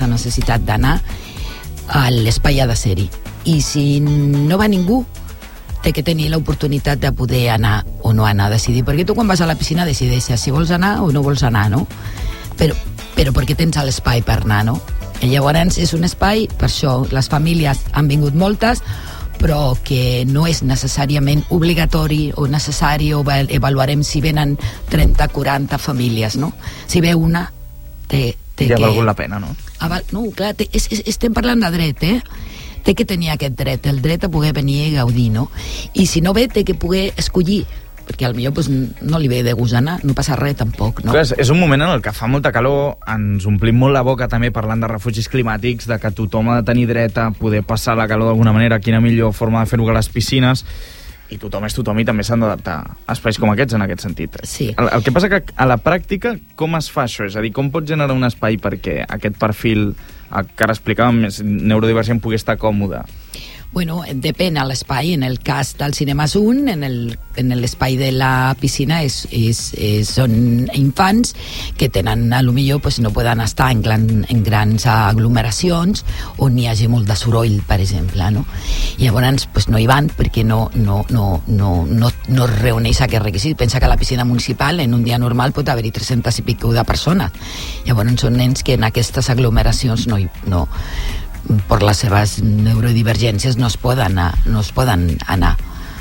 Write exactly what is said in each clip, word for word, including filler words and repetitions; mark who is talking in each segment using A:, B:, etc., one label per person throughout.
A: aquesta necessitat d'anar, l'espai ha de ser-hi. I si no va ningú, té que tenir l'oportunitat de poder anar o no anar a decidir, perquè tu quan vas a la piscina decideixes si vols anar o no vols anar, no? Però, però perquè tens l'espai per anar, no? I llavors és un espai, per això les famílies han vingut moltes, però que no és necessàriament obligatori o necessari, o avaluarem si venen trenta quaranta famílies, no? Si ve una, té, té
B: ja
A: que...
B: ha valgut la pena, no?
A: No, clar, té, és, és, estem parlant de dret, eh? Té que tenir aquest dret, el dret a poder venir i gaudir, no? I si no ve, té que poder escollir, perquè al millor pues, no li ve de gust anar, no passa res tampoc, no?
B: Clar, és un moment en el que fa molta calor, ens omplim molt la boca també parlant de refugis climàtics, de que tothom ha de tenir dret a poder passar la calor d'alguna manera, quina millor forma de fer-ho que les piscines, i tothom és tothom i també s'han d'adaptar a espais com aquests en aquest sentit.
A: Sí.
B: El, el que passa que a la pràctica com es fa això? És a dir, com pots generar un espai perquè aquest perfil que ara explicàvem, més neurodivergent, pugui estar còmode?
A: Bueno, depèn a l'espai. En el cas del cinema és un, en el, en l'espai de la piscina és, és, és, són infants que tenen, a lo millor pues, no poden estar en, gran, en grans aglomeracions on hi hagi molt de soroll, per exemple, no? I llavors pues, no hi van perquè no, no, no, no, no, no reuneix aquest requisit. Pensa que a la piscina municipal en un dia normal pot haver-hi tres-centes i pico de persones. Llavors són nens que en aquestes aglomeracions no, no per les seves neurodivergències no es poden anar, no es poden anar.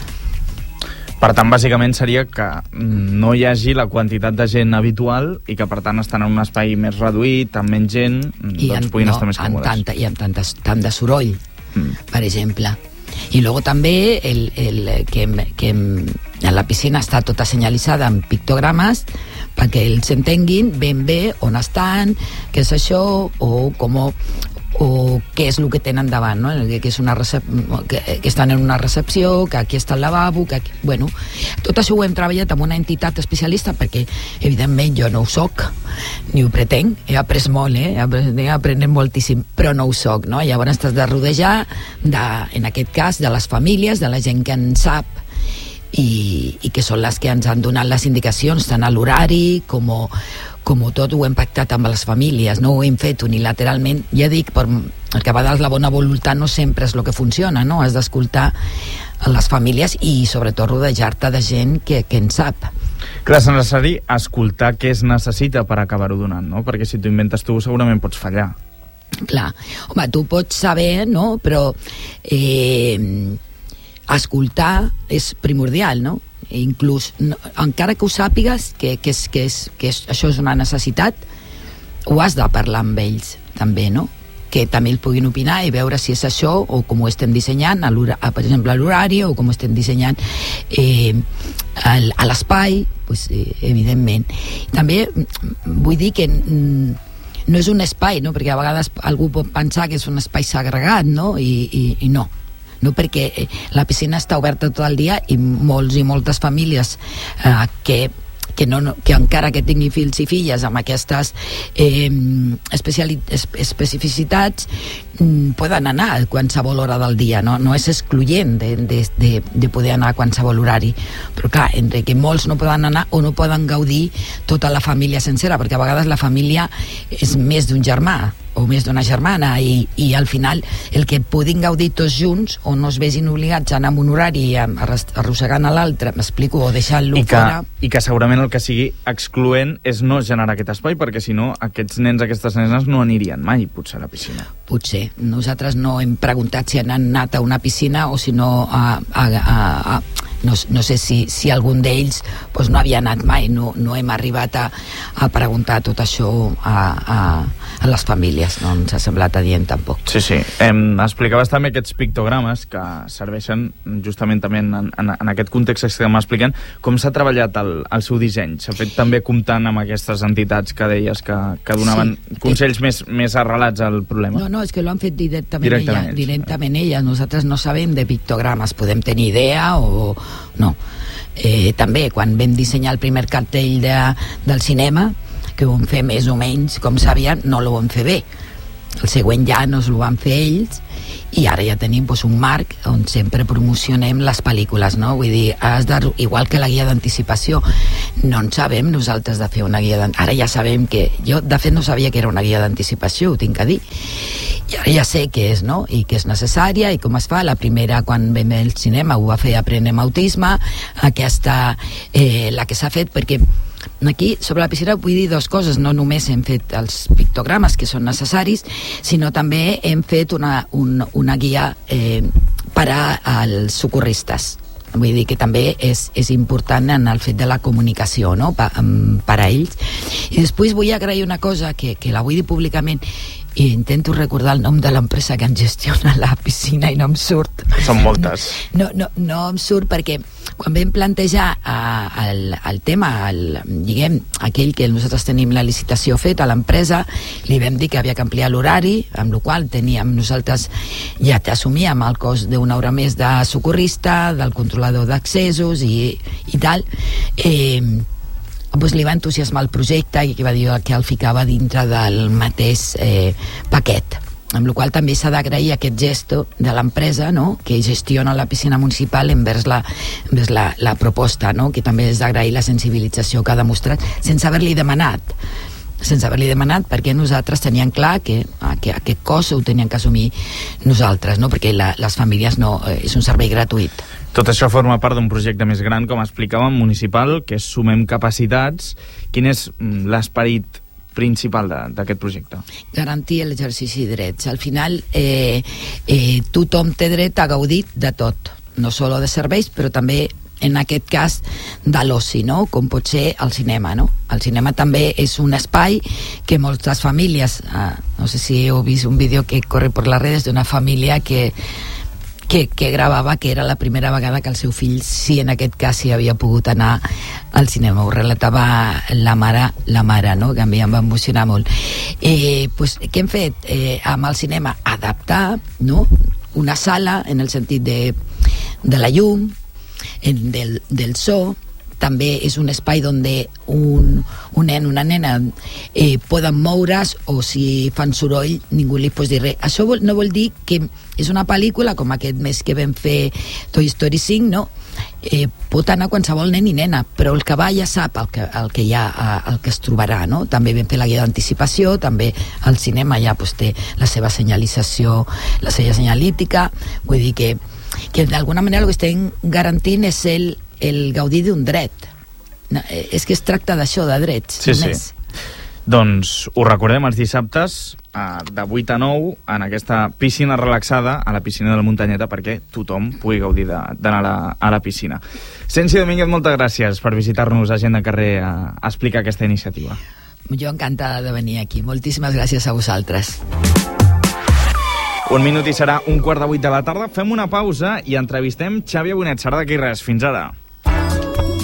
B: Per tant, bàsicament seria que no hi hagi la quantitat de gent habitual i que, per tant, estan en un espai més reduït, amb menys gent, I doncs en, puguin no, estar més còmodes. Tanta,
A: I amb tantes, tant de soroll, mm. per exemple. I luego també el, el, que, que a la piscina està tota senyalitzada amb pictogrames perquè ells entenguin ben bé on estan, què és això, o com... o què és el que tenen davant, no? que, és una recep... que, que estan en una recepció, que aquí està el lavabo, que aquí... bueno, tot això ho hem treballat amb una entitat especialista perquè evidentment jo no ho soc ni ho pretenc, he après molt, eh? he après moltíssim, però no ho soc, no? Llavors t'has de rodejar de, en aquest cas, de les famílies, de la gent que en sap i, i que són les que ens han donat les indicacions tant a l'horari com a com tot ho hem pactat amb les famílies, no ho hem fet unilateralment, ja dic, per, perquè a vegades la bona voluntat no sempre és el que funciona, no? Has d'escoltar les famílies i sobretot rodejar-te de gent que, que en sap.
B: Clar, és necessari escoltar què es necessita per acabar-ho donant, no? Perquè si t'ho inventes tu segurament pots fallar.
A: Clar, home, tu pots saber, no? Però eh, escoltar és primordial, no? Inclús, no, encara que ho sàpigues que, que, és, que, és, que és, això és una necessitat, ho has de parlar amb ells també, no? Que també el puguin opinar i veure si és això o com ho estem dissenyant, a per exemple a l'horari, o com ho estem dissenyant eh, a l'espai, pues, eh, evidentment. També vull dir que mm, no és un espai, no? Perquè a vegades algú pot pensar que és un espai segregat, no? I, i, i no. No, perquè la piscina està oberta tot el dia i molts i moltes famílies eh, que, que, no, que encara que tingui fills i filles amb aquestes eh, especificitats mm, poden anar a qualsevol hora del dia, no, no és excloent de, de, de, de poder anar a qualsevol horari, però clar, entre que molts no poden anar o no poden gaudir tota la família sencera, perquè a vegades la família és més d'un germà o més d'una germana i, i al final el que puguin gaudir tots junts o no es vegin obligats a anar amb un horari arrossegant a l'altre, m'explico, o deixant-lo fora.
B: I que segurament el que sigui excloent és no generar aquest espai, perquè si no aquests nens, aquestes nenes no anirien mai potser a la piscina.
A: Potser. Nosaltres no hem preguntat si han anat a una piscina o si no a, a, a, a no, no sé si, si algun d'ells pues, no havia anat mai, no, no hem arribat a, a preguntar tot això a, a, a les famílies, no ens ha semblat adient tampoc.
B: Sí, sí. Em, explicaves també aquests pictogrames que serveixen justament també en, en, en aquest context que estem explicant. Com s'ha treballat el, el seu disseny? S'ha fet també comptant amb aquestes entitats que deies que, que donaven sí, consells més, més arrelats al problema?
A: No, no, és que lo han fet directament,
B: directament
A: ella, directament ella. Nosaltres no sabem de pictogrames, podem tenir idea o no. Eh, també, quan vam dissenyar el primer cartell de, del cinema, que ho vam fer més o menys com sabien, no ho vam fer bé. El següent ja no ho van fer ells i ara ja tenim doncs, un marc on sempre promocionem les pel·lícules, no? Vull dir, has de, igual que la guia d'anticipació, no en sabem nosaltres de fer una guia d'anticipació. Ara ja sabem que... Jo, de fet, no sabia que era una guia d'anticipació, ho tinc a dir. I ara ja sé què és, no? I que és necessària i com es fa. La primera, quan vam al cinema, ho va fer Aprenem Autisme. Aquesta, eh, la que s'ha fet, perquè aquí, sobre la piscina, vull dir dues coses. No només hem fet els pictogrames, que són necessaris, sinó també hem fet una, un, una guia eh, per als socorristes. Vull dir que també és, és important en el fet de la comunicació, no? Per, per a ells. I després vull agrair una cosa que, que la vull dir públicament, i intento recordar el nom de l'empresa que en gestiona la piscina i no em surt.
B: Són moltes.
A: No, no, no em surt perquè quan vam plantejar uh, el, el tema, el, diguem, aquell que nosaltres tenim la licitació feta a l'empresa, li vam dir que havia que ampliar l'horari, amb la qual teníem nosaltres, ja t'assumíem el cost d'una hora més de socorrista, del controlador d'accessos i, i tal. Eh, doncs li va entusiasmar el projecte i que va dir que el ficava dintre del mateix eh, paquet, amb la qual també s'ha d'agrair aquest gesto de l'empresa, no?, que gestiona la piscina municipal envers la, envers la, la proposta, no?, que també és d'agrair la sensibilització que ha demostrat sense haver-li demanat sense haver-li demanat, perquè nosaltres teníem clar que, que aquest cost ho tenien que assumir nosaltres, no? Perquè la, les famílies no, és un servei gratuït.
B: Tot això forma part d'un projecte més gran, com explicàvem, municipal, que és Sumem Capacitats. Quin és l'esperit principal d'aquest projecte?
A: Garantir l'exercici de drets. Al final, eh, eh, tothom té dret a gaudir de tot, no solo de serveis, però també en aquest cas de l'oci, no? Com pot ser el cinema, no? El cinema també és un espai que moltes famílies, eh, no sé si heu vist un vídeo que corre per les redes d'una família que Que, que gravava que era la primera vegada que el seu fill, sí, en aquest cas, sí havia pogut anar al cinema. Ho relatava la mare, la mare, no?, que a mi em va emocionar molt. Eh, pues, què hem fet? Eh, amb el cinema, adaptar, no?, una sala en el sentit de, de la llum, en, del, del so. També és un espai on un, un nen, una nena eh, poden moure's, o si fan soroll ningú li pot dir res. Això vol, no vol dir que és una pel·lícula com aquest mes que vam fer Toy Story cinc, no? Eh, pot anar qualsevol nen i nena, però el que va ja sap el que, el que, hi ha, el que es trobarà, no? També vam fer la guia d'anticipació, també el cinema ja pues, té la seva senyalització, la seva senyalítica. Vull dir que, que d'alguna manera el que estem garantint és el el gaudir d'un dret. No, és que es tracta d'això, de drets.
B: Sí, només. Sí. Doncs ho recordem els dissabtes eh, de vuit a nou en aquesta piscina relaxada a la piscina de la Muntanyeta, perquè tothom pugui gaudir d'anar a, a la piscina. Sensi Domínguez, moltes gràcies per visitar-nos a Gent de Carrer a, a explicar aquesta iniciativa.
A: Jo encantada de venir aquí. Moltíssimes gràcies a vosaltres.
B: Un minut i serà un quart de vuit de la tarda. Fem una pausa i entrevistem Xavi Bonet. Serà d'aquí res. Fins ara.